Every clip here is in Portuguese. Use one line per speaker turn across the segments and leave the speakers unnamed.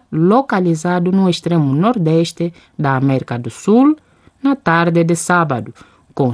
localizado no extremo nordeste da América do Sul, na tarde de sábado, com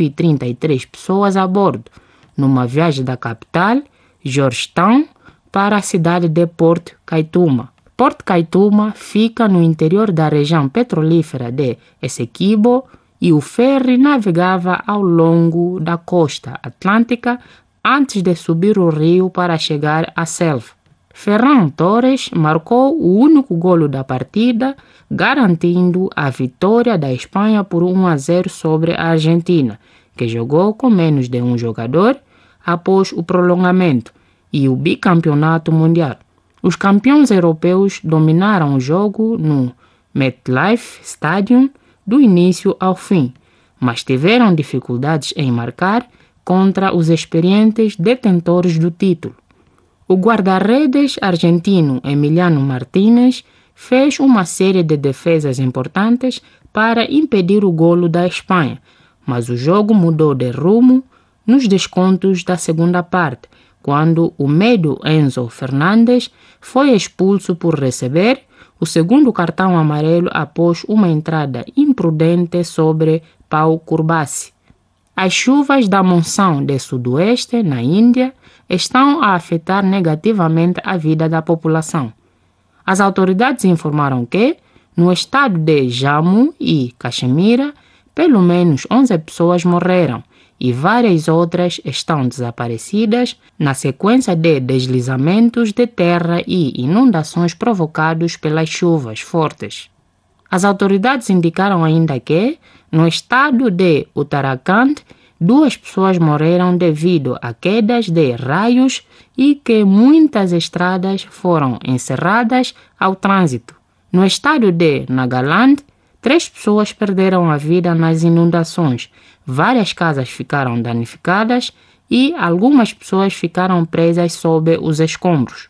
133 pessoas a bordo, numa viagem da capital, Georgetown, para a cidade de Port Kaituma. Port Kaituma fica no interior da região petrolífera de Essequibo e o ferry navegava ao longo da costa atlântica antes de subir o rio para chegar à selva. Ferran Torres marcou o único golo da partida, garantindo a vitória da Espanha por 1-0 sobre a Argentina, que jogou com menos de um jogador após o prolongamento e o bicampeonato mundial. Os campeões europeus dominaram o jogo no MetLife Stadium do início ao fim, mas tiveram dificuldades em marcar contra os experientes detentores do título. O guarda-redes argentino Emiliano Martínez fez uma série de defesas importantes para impedir o golo da Espanha, mas o jogo mudou de rumo nos descontos da segunda parte, quando o médio Enzo Fernandes foi expulso por receber o segundo cartão amarelo após uma entrada imprudente sobre Pau Curbassi. As chuvas da monção de sudoeste, na Índia, estão a afetar negativamente a vida da população. As autoridades informaram que, no estado de Jammu e Caxemira, pelo menos 11 pessoas morreram e várias outras estão desaparecidas na sequência de deslizamentos de terra e inundações provocados pelas chuvas fortes. As autoridades indicaram ainda que, no estado de Uttarakhand, 2 pessoas morreram devido a quedas de raios e que muitas estradas foram encerradas ao trânsito. No estado de Nagaland, 3 pessoas perderam a vida nas inundações, várias casas ficaram danificadas e algumas pessoas ficaram presas sob os escombros.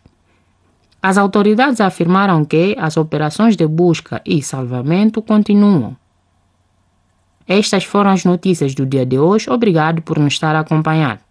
As autoridades afirmaram que as operações de busca e salvamento continuam. Estas foram as notícias do dia de hoje. Obrigado por nos estar acompanhando.